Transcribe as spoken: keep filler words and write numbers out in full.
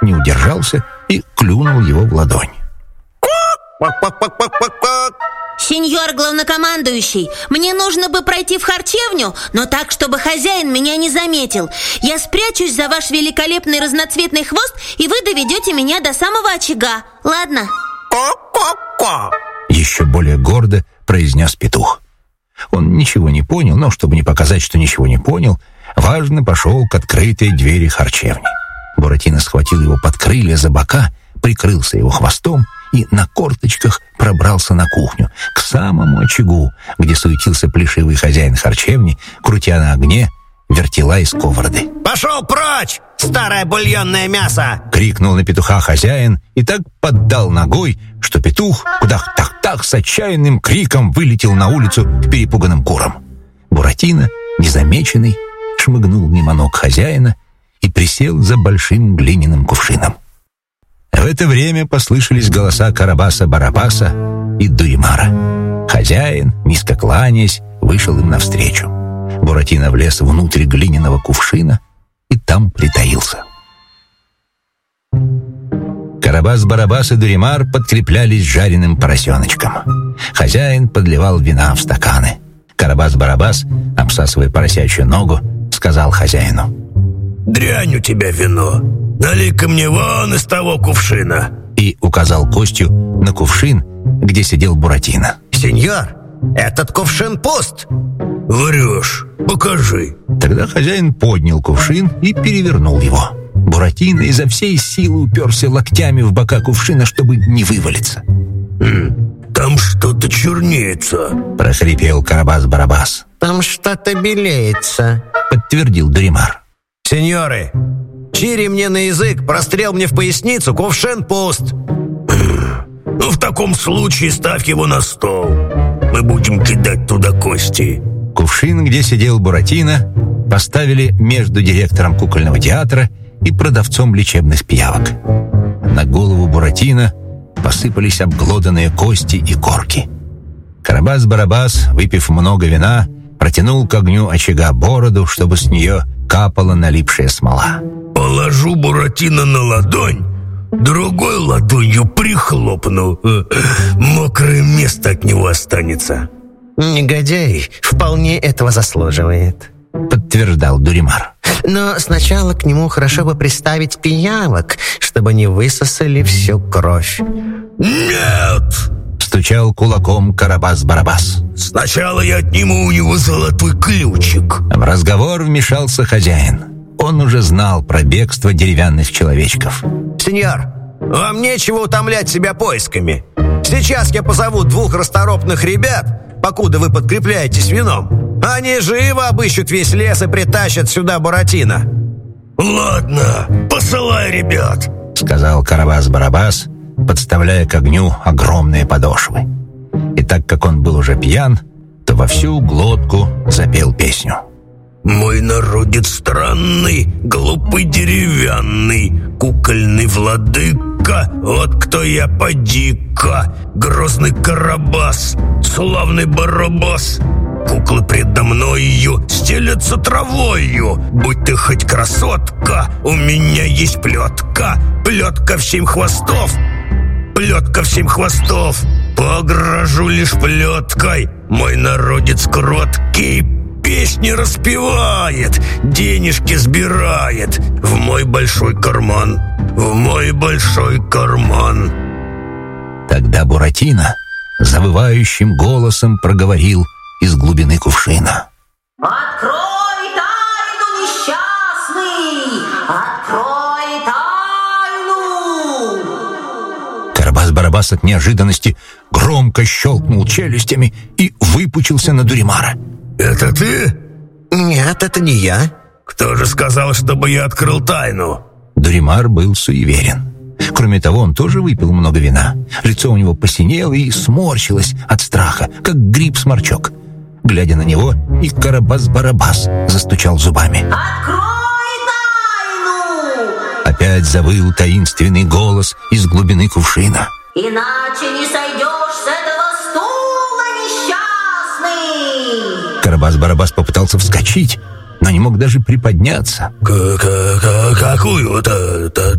не удержался и клюнул его в ладонь. Сеньор главнокомандующий, мне нужно бы пройти в харчевню, но так, чтобы хозяин меня не заметил. Я спрячусь за ваш великолепный разноцветный хвост, и вы доведете меня до самого очага. Ладно? Еще более гордо произнес петух. Он ничего не понял, но, чтобы не показать, что ничего не понял, важно пошел к открытой двери харчевни. Буратино схватил его под крылья за бока, прикрылся его хвостом и на корточках пробрался на кухню, к самому очагу, где суетился плешивый хозяин харчевни, крутя на огне вертела и сковороды. «Пошел прочь, старое бульонное мясо!» — крикнул на петуха хозяин и так поддал ногой, что петух кудах-так-так с отчаянным криком вылетел на улицу к перепуганным курам. Буратино, незамеченный, шмыгнул мимо ног хозяина и присел за большим глиняным кувшином. В это время послышались голоса Карабаса-Барабаса и Дуримара. Хозяин, низко кланяясь, вышел им навстречу. Буратино влез внутрь глиняного кувшина и там притаился. Карабас-Барабас и Дуримар подкреплялись жареным поросеночком. Хозяин подливал вина в стаканы. Карабас-Барабас, обсасывая поросячью ногу, сказал хозяину: «Дрянь у тебя вино. Налей-ка мне вон из того кувшина!» И указал костью на кувшин, где сидел Буратино. «Сеньор, этот кувшин пуст!» «Врешь, покажи!» Тогда хозяин поднял кувшин и перевернул его. Буратино изо всей силы уперся локтями в бока кувшина, чтобы не вывалиться. «Там что-то чернеется!» — прохрипел Карабас-Барабас. «Там что-то белеется!» — подтвердил Дуримар. «Сеньоры, чири мне на язык, прострел мне в поясницу, кувшин пуст!» «Ну, в таком случае ставь его на стол. Мы будем кидать туда кости!» Кувшин, где сидел Буратино, поставили между директором кукольного театра и продавцом лечебных пиявок. На голову Буратино посыпались обглоданные кости и корки. Карабас-Барабас, выпив много вина, протянул к огню очага бороду, чтобы с нее капала налипшая смола. «Положу Буратино на ладонь, другой ладонью прихлопну. Мокрое место от него останется». «Негодяй вполне этого заслуживает», — подтверждал Дуримар. «Но сначала к нему хорошо бы приставить пиявок, чтобы не высосали всю кровь». «Нет!» — стучал кулаком Карабас-Барабас. «Сначала я отниму у него золотой ключик». В разговор вмешался хозяин. Он уже знал про бегство деревянных человечков. «Сеньор, вам нечего утомлять себя поисками. Сейчас я позову двух расторопных ребят, покуда вы подкрепляетесь вином. Они живо обыщут весь лес и притащат сюда Буратино». «Ладно, посылай ребят», — сказал Карабас-Барабас, подставляя к огню огромные подошвы. И так как он был уже пьян, то во всю глотку запел песню. «Мой народец странный, глупый деревянный, кукольный владыка, вот кто я, поди-ка, грозный Карабас, славный Барабас. Куклы предо мною стелятся травою, будь ты хоть красотка, у меня есть плетка, плетка в семь хвостов, плетка в семь хвостов, погрожу лишь плеткой, мой народец кроткий, песни распевает, денежки сбирает в мой большой карман, в мой большой карман». Тогда Буратино завывающим голосом проговорил из глубины кувшина: «Открой тайну, несчастный! Открой тайну!» Карабас-Барабас от неожиданности громко щелкнул челюстями и выпучился на Дуримара. «Это ты?» «Нет, это не я». «Кто же сказал, чтобы я открыл тайну?» Дуримар был суеверен. Кроме того, он тоже выпил много вина. Лицо у него посинело и сморщилось от страха, как гриб-сморчок. Глядя на него, и Карабас-Барабас застучал зубами. «Открой тайну!» Опять завыл таинственный голос из глубины кувшина. «Иначе не сойдешь с этого стула, несчастный!» Карабас-Барабас попытался вскочить, но не мог даже приподняться. «Какую-то